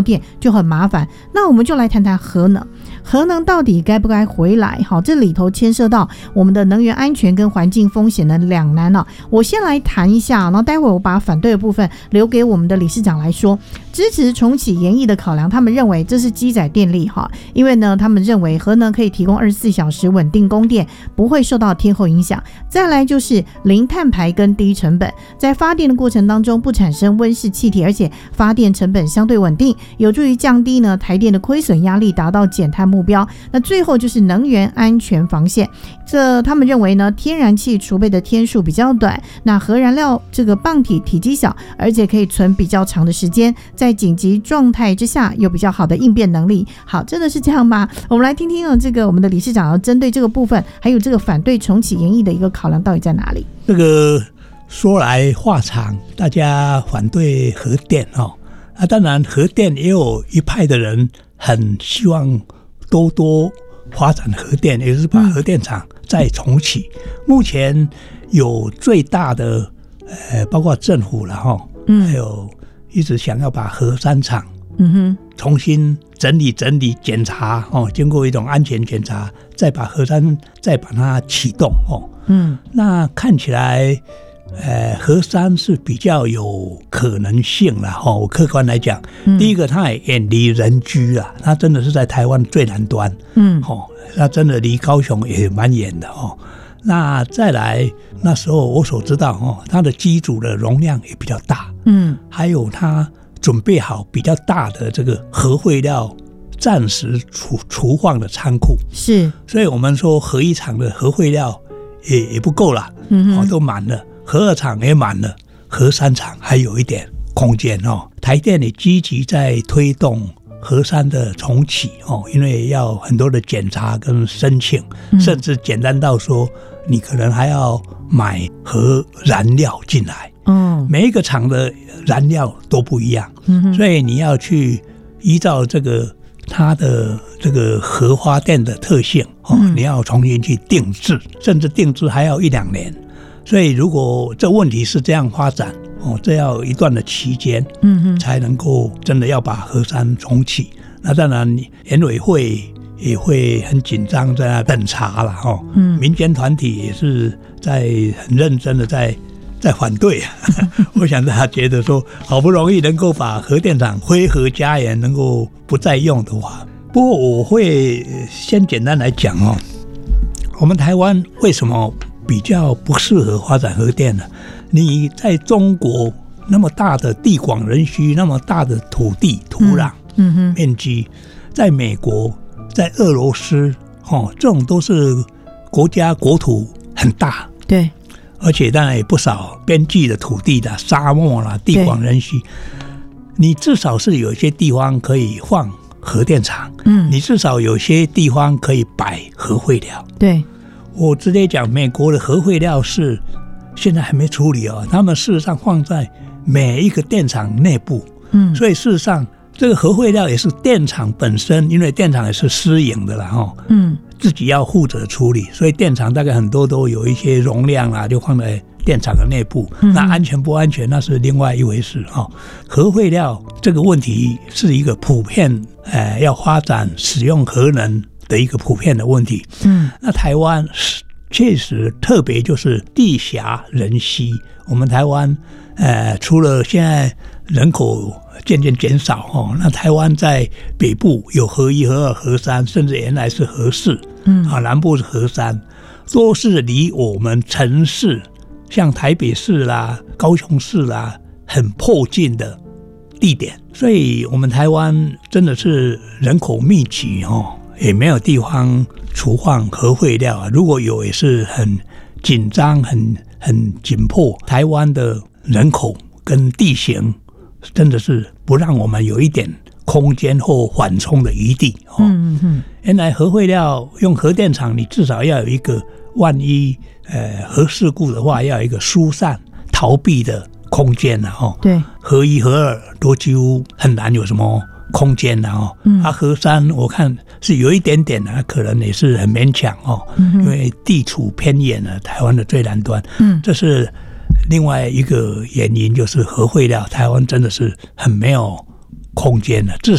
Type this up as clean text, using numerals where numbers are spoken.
电就很麻烦。那我们就来谈谈核能。核能到底该不该回来？好，这里头牵涉到我们的能源安全跟环境风险的两难了。我先来谈一下，然后待会我把反对的部分留给我们的理事长来说。支持重启研议的考量，他们认为这是基载电力哈，因为呢，他们认为核能可以提供24小时稳定供电，不会受到天候影响。再来就是零碳排跟低成本，在发电的过程当中不产生温室气体，而且发电成本相对稳定，有助于降低呢台电的亏损压力，达到减碳目标。那最后就是能源安全防线，这他们认为呢，天然气储备的天数比较短，那核燃料这个泵体体积小，而且可以存比较长的时间，在紧急状态之下有比较好的应变能力。好，真的是这样吗？我们来听听这个我们的理事长要针对这个部分，还有这个反对重启研议的一个考量到底在哪里？ 这个说来话长，大家反对核电当然核电也有一派的人很希望多发展核电，也就是把核电厂再重启。目前有最大的包括政府了还有一直想要把核三厂重新整理检查经过一种安全检查，再把核三再把它启动那看起来核三是比较有可能性啦我客观来讲第一个它也远离人居啦，它真的是在台湾最南端它真的离高雄也蛮远的那再来那时候我所知道它的机组的容量也比较大还有它准备好比较大的这个核废料暂时储放的仓库，是，所以我们说核一厂的核废料也不够了都满了，核二厂也满了，核三厂还有一点空间台电也积极在推动核三的重启因为要很多的检查跟申请甚至简单到说你可能还要买核燃料进来每一个厂的燃料都不一样所以你要去依照这个它的这个核发电的特性你要重新去定制，甚至定制还要1-2年，所以如果这问题是这样发展这要一段的期间才能够真的要把核三重启。那当然研委会也会很紧张在那等查了民间团体也是在很认真的在反对我想大家觉得说好不容易能够把核电厂灰核家园能够不再用的话，不过我会先简单来讲我们台湾为什么比较不适合发展核电呢？你在中国那么大的地广人稀，那么大的土地土壤面积，在美国在俄罗斯这种都是国家国土很大，对，而且当然也不少边际的土地的沙漠啦，地广人稀，你至少是有些地方可以放核电厂你至少有些地方可以摆核废料。对，我直接讲美国的核废料是现在还没处理他们事实上放在每一个电厂内部所以事实上这个核废料也是电厂本身，因为电厂也是私营的啦自己要负责处理，所以电厂大概很多都有一些容量啦，就放在电厂的内部那安全不安全那是另外一回事核废料这个问题是一个普遍要发展使用核能的一个普遍的问题那台湾确实特别就是地狭人稀，我们台湾除了现在人口渐渐减少那台湾在北部有核一、核二、核三，甚至原来是核四南部是核三，都是离我们城市像台北市啦、高雄市啦很迫近的地点，所以我们台湾真的是人口密集也没有地方储放核废料如果有也是很紧张很紧迫，台湾的人口跟地形真的是不让我们有一点空间或缓冲的余地原来核废料用核电厂你至少要有一个万一核事故的话要有一个疏散逃避的空间对，核一核二都几乎很难有什么空间核三我看是有一点点可能也是很勉强因为地处偏远台湾的最南端这是另外一个原因，就是核废料台湾真的是很没有空间的，至